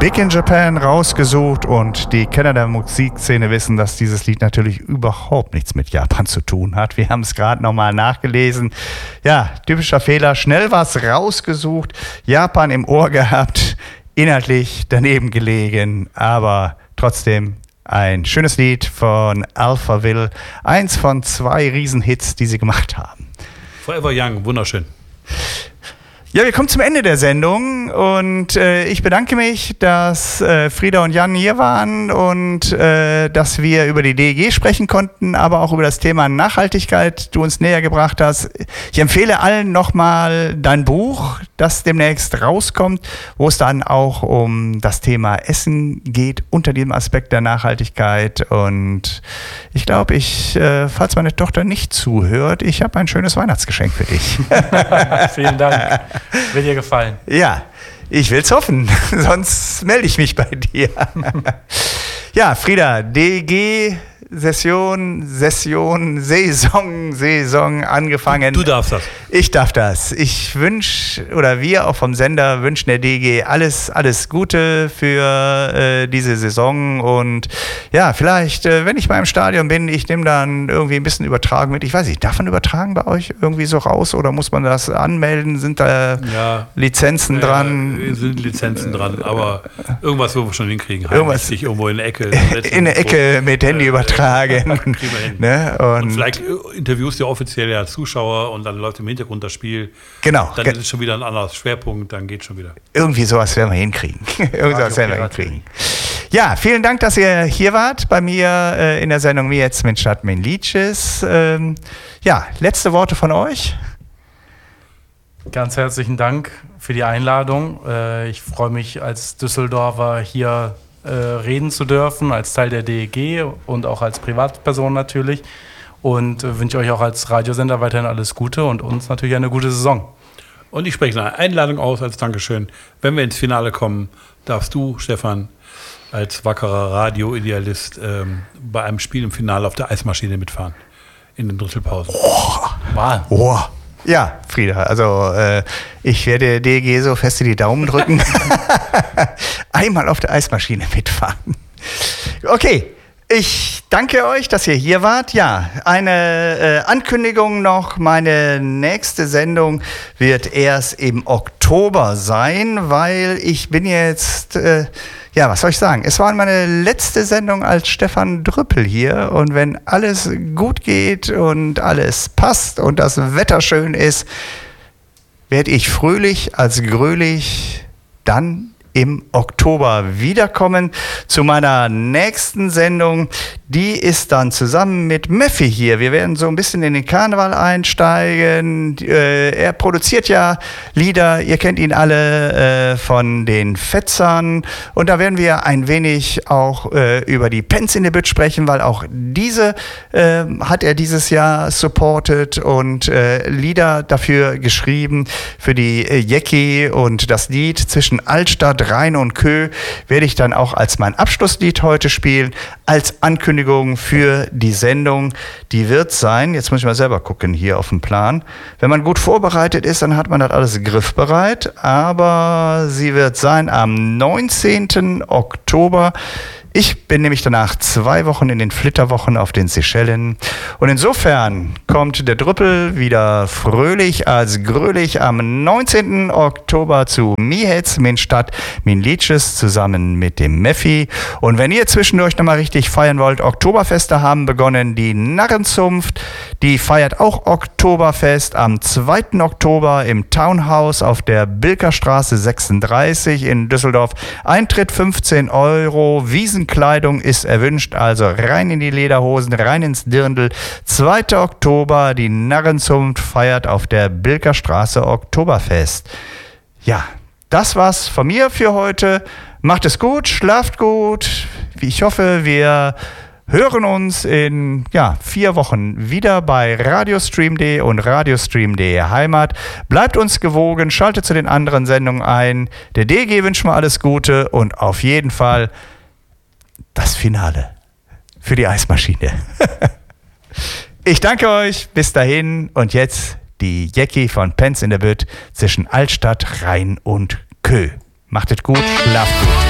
Big in Japan rausgesucht und die Kenner der Musikszene wissen, dass dieses Lied natürlich überhaupt nichts mit Japan zu tun hat. Wir haben es gerade nochmal nachgelesen. Ja, typischer Fehler, schnell was rausgesucht, Japan im Ohr gehabt, inhaltlich daneben gelegen, aber trotzdem ein schönes Lied von Alphaville, eins von 2 Riesenhits, die sie gemacht haben. Forever Young, wunderschön. Ja, wir kommen zum Ende der Sendung und ich bedanke mich, dass Frieda und Jan hier waren und dass wir über die DEG sprechen konnten, aber auch über das Thema Nachhaltigkeit du uns näher gebracht hast. Ich empfehle allen nochmal dein Buch, das demnächst rauskommt, wo es dann auch um das Thema Essen geht, unter diesem Aspekt der Nachhaltigkeit. Und ich glaube, falls meine Tochter nicht zuhört, ich habe ein schönes Weihnachtsgeschenk für dich. Vielen Dank. Wird dir gefallen. Ja, ich will's hoffen, sonst melde ich mich bei dir. Ja, Frieda, DEG-Saison angefangen. Du darfst das. Ich darf das. Ich wünsche, oder wir auch vom Sender wünschen der DEG alles Gute für diese Saison und ja, vielleicht, wenn ich mal im Stadion bin, ich nehme dann irgendwie ein bisschen Übertragung mit. Ich weiß nicht, darf man übertragen bei euch irgendwie so raus oder muss man das anmelden? Sind da Lizenzen dran? Ja, sind Lizenzen dran, aber irgendwas werden wir schon hinkriegen. Irgendwas nicht irgendwo in der Ecke. In der Ecke mit Handy übertragen. Kriegen wir hin. Ne? Und vielleicht interviewst du offiziell ja Zuschauer und dann läuft im Hintergrund das Spiel. Genau. Dann ist es schon wieder ein anderer Schwerpunkt, dann geht es schon wieder. Irgendwie sowas werden wir hinkriegen. Ja, vielen Dank, dass ihr hier wart bei mir in der Sendung Wie jetzt mit Stadt mit Liedjes. Ja, letzte Worte von euch. Ganz herzlichen Dank für die Einladung. Ich freue mich als Düsseldorfer hier reden zu dürfen, als Teil der DEG und auch als Privatperson natürlich. Und wünsche euch auch als Radiosender weiterhin alles Gute und uns natürlich eine gute Saison. Und ich spreche eine Einladung aus als Dankeschön. Wenn wir ins Finale kommen, darfst du, Stefan, als wackerer Radioidealist bei einem Spiel im Finale auf der Eismaschine mitfahren. In den Drittelpausen. Oh. Ja, Frieda, also ich werde DEG so fest in die Daumen drücken. Einmal auf der Eismaschine mitfahren. Okay, ich danke euch, dass ihr hier wart. Ja, eine Ankündigung noch. Meine nächste Sendung wird erst im Oktober sein, weil ich bin jetzt... ja, was soll ich sagen? Es war meine letzte Sendung als Stefan Drüppel hier und wenn alles gut geht und alles passt und das Wetter schön ist, werde ich fröhlich als gröhlich dann im Oktober wiederkommen zu meiner nächsten Sendung. Die ist dann zusammen mit Meffy hier. Wir werden so ein bisschen in den Karneval einsteigen. Er produziert ja Lieder, ihr kennt ihn alle von den Fetzern. Und da werden wir ein wenig auch über die Pence in the Bütt sprechen, weil auch diese hat er dieses Jahr supported und Lieder dafür geschrieben, für die Jecki und das Lied zwischen Altstadt, Rhein und Kö werde ich dann auch als mein Abschlusslied heute spielen, als Ankündigung für die Sendung. Die wird sein, jetzt muss ich mal selber gucken hier auf dem Plan, wenn man gut vorbereitet ist, dann hat man das alles griffbereit, aber sie wird sein am 19. Oktober. Ich bin nämlich danach 2 Wochen in den Flitterwochen auf den Seychellen. Und insofern kommt der Drüppel wieder fröhlich als gröhlich am 19. Oktober zu Mihetz, min Stadt, min Liedjes zusammen mit dem Meffy. Und wenn ihr zwischendurch nochmal richtig feiern wollt, Oktoberfeste haben begonnen. Die Narrenzunft, die feiert auch Oktoberfest am 2. Oktober im Townhouse auf der Bilkerstraße 36 in Düsseldorf. Eintritt 15 €, Wiesenkleidung ist erwünscht, also rein in die Lederhosen, rein ins Dirndl. 2. Oktober, die Narrenzunft feiert auf der Bilkerstraße Oktoberfest. Ja, das war's von mir für heute. Macht es gut, schlaft gut. Ich hoffe, wir hören uns in 4 Wochen wieder bei Radiostream.de und Radiostream.de Heimat. Bleibt uns gewogen, schaltet zu den anderen Sendungen ein. Der DG wünscht mal alles Gute und auf jeden Fall das Finale für die Eismaschine. Ich danke euch, bis dahin und jetzt die Jecki von Pence in the Bütt zwischen Altstadt, Rhein und Kö. Macht es gut, schlaft gut.